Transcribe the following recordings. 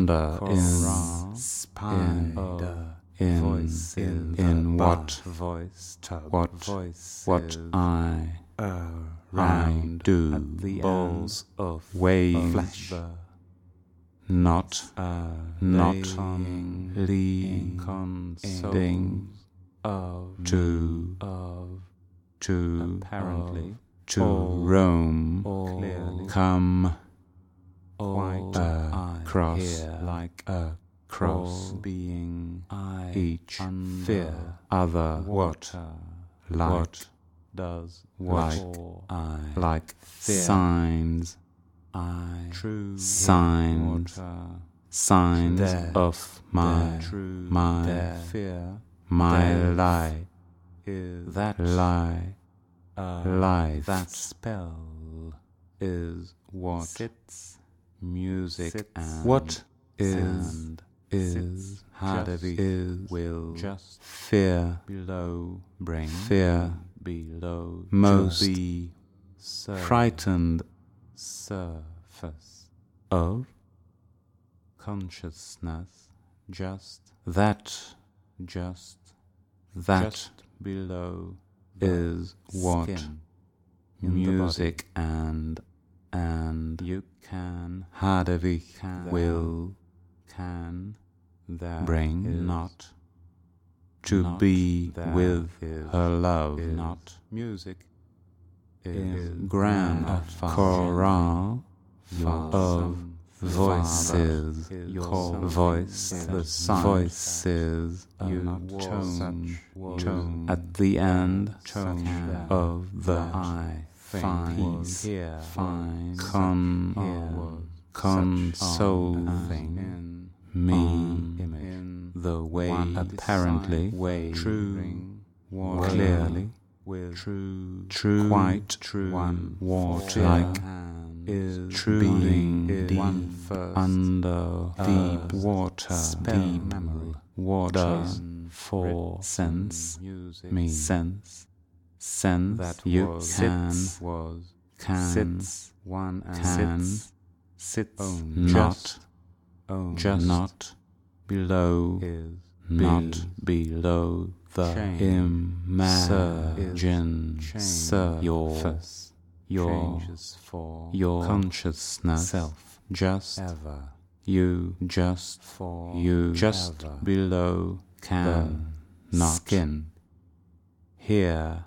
wonder in what I do, balls of wave, not leading to roam, come across like a cross, being each other, what does like signs, signs of my lie, that spell is what sits music, and what is will just fear below, bring fear below, most be frightened surface of consciousness, just below is what music and you can will bring not to be with her love, not music is grand chorale of voices, voices tone at the end of the piece, consoling me in the way apparently clearly quite what like is being deep under deep water for sense that you can sit not below the imagine your consciousness self, just ever you just below can not skin here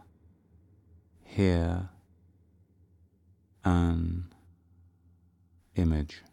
an image.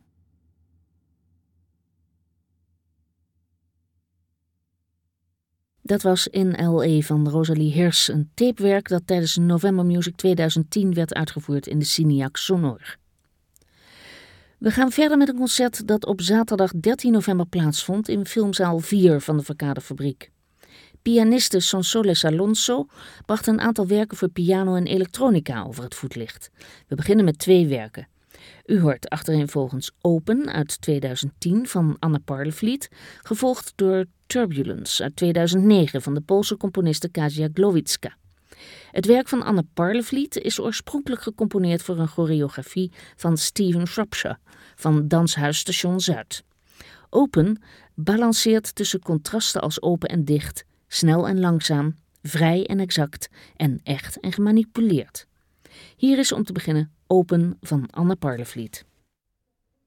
Dat was In L.A. van Rosalie Hirsch, een tapewerk dat tijdens November Music 2010 werd uitgevoerd in de Cineac Sonor. We gaan verder met een concert dat op zaterdag 13 november plaatsvond in filmzaal 4 van de Verkadefabriek. Pianiste Sonsoles Alonso bracht een aantal werken voor piano en elektronica over het voetlicht. We beginnen met 2 werken. U hoort achtereenvolgens Open uit 2010 van Anna Parlevliet, gevolgd door Turbulence uit 2009 van de Poolse componiste Kasia Głowicka. Het werk van Anna Parlevliet is oorspronkelijk gecomponeerd voor een choreografie van Steven Shropshire van Danshuis Station Zuid. Open balanceert tussen contrasten als open en dicht, snel en langzaam, vrij en exact en echt en gemanipuleerd. Hier is om te beginnen Open van Anna Parlevliet.